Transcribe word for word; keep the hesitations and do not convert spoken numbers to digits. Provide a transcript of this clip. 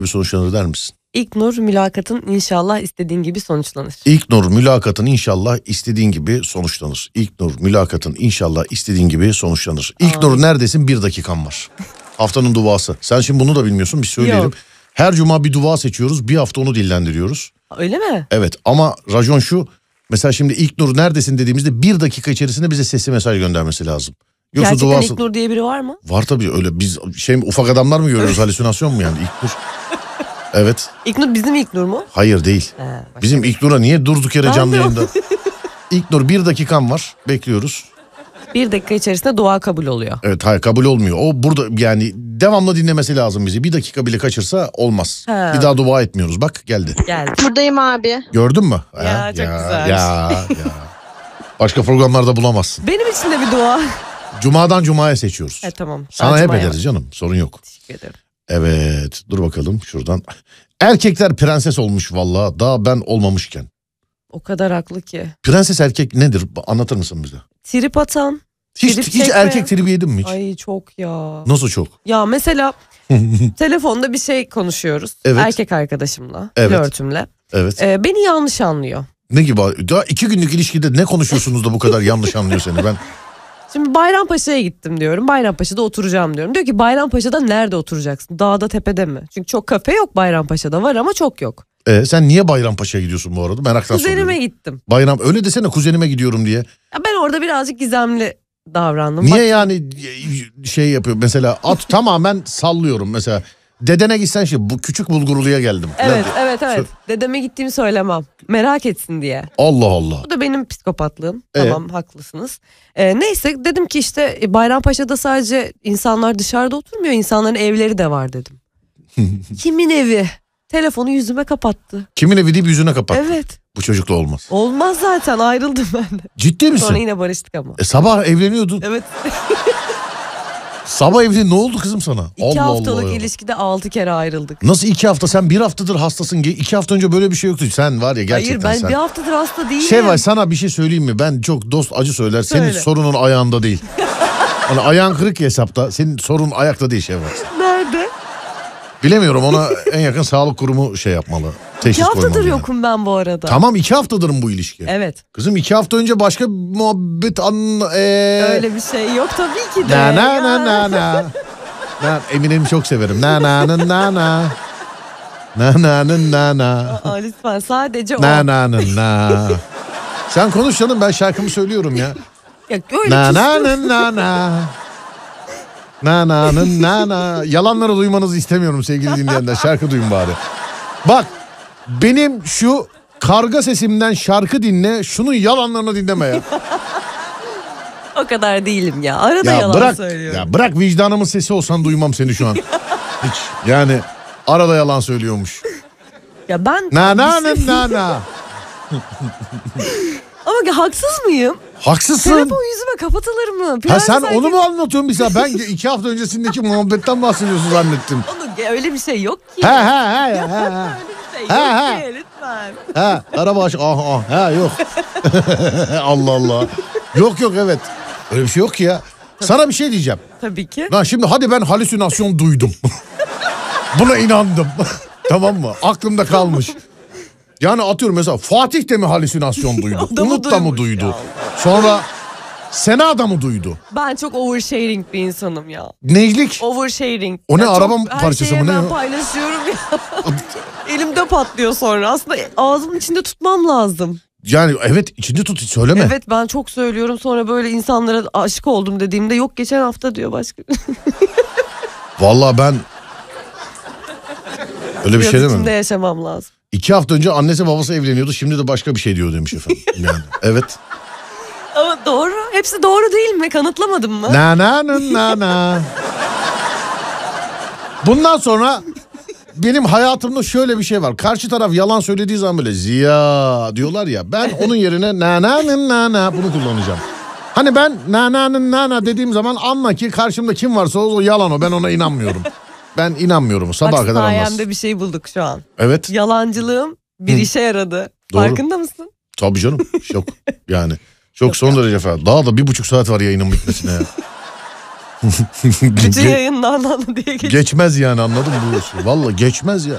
sonuçlanır der misin? İlknur mülakatın inşallah istediğin gibi sonuçlanır. İlknur mülakatın inşallah istediğin gibi sonuçlanır. İlknur mülakatın inşallah istediğin gibi sonuçlanır. İlknur neredesin? Bir dakikan var. Haftanın duası. Sen şimdi bunu da bilmiyorsun, bir söyleyelim. Yok. Her cuma bir dua seçiyoruz. Bir hafta onu dillendiriyoruz. Öyle mi? Evet ama racon şu. Mesela şimdi İlknur neredesin dediğimizde bir dakika içerisinde bize sesli mesaj göndermesi lazım. Yoksa gerçekten duası... İlknur diye biri var mı? Var tabii, öyle biz şey ufak adamlar mı görüyoruz, halüsinasyon mu yani İlknur? Evet. İlknur bizim İlknur mu? Hayır değil. He, bizim İlknur'a niye durduk yere canlı yayında? İlknur bir dakikan var, bekliyoruz. Bir dakika içerisinde dua kabul oluyor. Evet, hayır kabul olmuyor. O burada yani devamlı dinlemesi lazım bizi. Bir dakika bile kaçırsa olmaz. He. Bir daha dua etmiyoruz. Bak geldi. Geldi. Buradayım abi. Gördün mü? Ya ha? Çok ya, güzel. Ya ya. Başka programlarda bulamazsın. Benim için de bir dua. Cumadan cumaya seçiyoruz. E tamam. Sana hep ederiz canım, sorun yok. Teşekkür ederim. Evet, dur bakalım şuradan. Erkekler prenses olmuş vallahi, daha ben olmamışken. O kadar haklı ki. Prenses erkek nedir? Anlatır mısın bize? Trip atan. Hiç, hiç çekme. erkek tribi yedin mi hiç? Ay çok ya. Nasıl çok? Ya mesela telefonda bir şey konuşuyoruz. Evet. Erkek arkadaşımla, evet. flörtümle. Evet. Ee, beni yanlış anlıyor. Ne gibi? Daha iki günlük ilişkide ne konuşuyorsunuz da bu kadar yanlış anlıyor seni? Ben... Şimdi Bayrampaşa'ya gittim diyorum. Bayrampaşa'da oturacağım diyorum. Diyor ki Bayrampaşa'da nerede oturacaksın? Dağda, tepede mi? Çünkü çok kafe yok Bayrampaşa'da, var ama çok yok. Ee, sen niye Bayrampaşa'ya gidiyorsun bu arada? Meraktan Kuzenime soruyorum. gittim. Bayram, öyle desene, kuzenime gidiyorum diye. Ya ben orada birazcık gizemli davrandım. Niye Bak... yani şey yapıyor mesela, at tamamen sallıyorum mesela. Dedene gitsen şey, bu küçük bulgurluya geldim. Evet falan. evet evet. Dedeme gittiğimi söylemem. Merak etsin diye. Allah Allah. Bu da benim psikopatlığım. Ee? Tamam, haklısınız. Ee, neyse dedim ki işte Bayrampaşa'da sadece insanlar dışarıda oturmuyor. İnsanların evleri de var dedim. Kimin evi? Telefonu yüzüme kapattı. Kimin evi deyip yüzüne kapattı. Evet. Bu çocukla olmaz. Olmaz zaten, ayrıldım ben de. Ciddi misin? Sonra yine barıştık ama. E, sabah evleniyordun. Evet. Sabah evli, ne oldu kızım sana? İki Allah haftalık Allah ilişkide altı kere ayrıldık. Nasıl iki hafta? Sen bir haftadır hastasın. İki hafta önce böyle bir şey yoktu. Sen var ya gerçekten. Hayır ben sen... bir haftadır hasta değilim. Şey var, sana bir şey söyleyeyim mi? Ben çok dost acı söyler. Senin Söyle. sorunun ayağında değil. Hani ayağın kırık ya hesapta. Senin sorun ayakta değil şey var. Nerede? Bilemiyorum, ona en yakın sağlık kurumu şey yapmalı. İki haftadır yokum yani. Ben bu arada. Tamam, iki haftadır bu ilişki? Evet. Kızım iki hafta önce başka muhabbet an... Ee... Öyle bir şey yok tabii ki de. Na na na na na. na Eminem'i çok severim. Na na na na na. Na na na na na. Aa, lütfen sadece o. Na na na na. Sen konuş canım, ben şarkımı söylüyorum ya. Ya öyle na na na na na. Na na na na na. Yalanları duymanızı istemiyorum sevgili dinleyenler. Şarkı duyun bari. Bak, benim şu karga sesimden şarkı dinle, şunun yalanlarını dinleme ya. O kadar değilim ya. Arada ya yalan bırak, söylüyorum. Ya bırak, vicdanımın sesi olsan duymam seni şu an. Hiç yani arada yalan söylüyormuş. Ya ben... Na na na na na. Ama haksız mıyım? Haksızsın. Telefon yüzüme kapatılır mı? Ha sen onu mu anlatıyorsun mesela? Ben iki hafta öncesindeki muhabbetten bahsediyorsun zannettim. Onu, öyle bir şey yok ki. Ha ha ha ha. ha. Öyle bir şey Ha, yok ha. ki lütfen. Ha araba aç. Ah ah. Ha yok. Allah Allah. Yok yok evet. Öyle bir şey yok ki ya. Sana bir şey diyeceğim. Tabii ki. Lan şimdi hadi ben halüsinasyon duydum. Buna inandım. Tamam mı? Aklımda kalmış. Yani atıyorum mesela Fatih de mi halüsinasyon duydu? Umut da mı duydu? Sonra Sena da mı duydu? Ben çok oversharing bir insanım ya. Neylik? Oversharing. O ne, ya araba çok, parçası mı ne? Her şeyi o? ben paylaşıyorum ya. Elimde patlıyor sonra. Aslında ağzımın içinde tutmam lazım. Yani evet, içinde tut, hiç söyleme. Evet, ben çok söylüyorum, sonra böyle insanlara aşık oldum dediğimde yok geçen hafta diyor başka. Vallahi ben öyle bir Biraz şey demem. içinde yaşamam lazım. İki hafta önce annesi babası evleniyordu, şimdi de başka bir şey diyor demiş efendim. Yani evet. Ama doğru. Hepsi doğru değil mi? Kanıtlamadım mı? Na na na na na. Bundan sonra benim hayatımda şöyle bir şey var. Karşı taraf yalan söylediği zaman böyle Ziya diyorlar ya. Ben onun yerine na na na na na bunu kullanacağım. Hani ben na na na na na dediğim zaman anla ki karşımda kim varsa o yalan o. Ben ona inanmıyorum. Ben inanmıyorum. Sabaha Bak, kadar anlarsın. sayemde bir şey bulduk şu an. Evet. Yalancılığım bir Hı. işe yaradı. Doğru. Farkında mısın? Tabii canım. Çok yani. Çok son derece falan. Daha da bir buçuk saat var yayının bitmesine ya. Bütün Ge- yayın na na na diye geçiyor. geçmez yani, anladın mı? Valla geçmez ya.